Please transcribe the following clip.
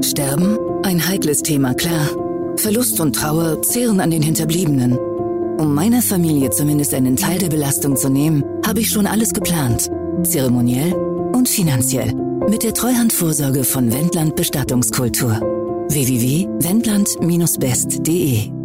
Sterben? Ein heikles Thema, klar. Verlust und Trauer zehren an den Hinterbliebenen. Um meiner Familie zumindest einen Teil der Belastung zu nehmen, habe ich schon alles geplant. Zeremoniell und finanziell. Mit der Treuhandvorsorge von Wendland Bestattungskultur. www.wendland-best.de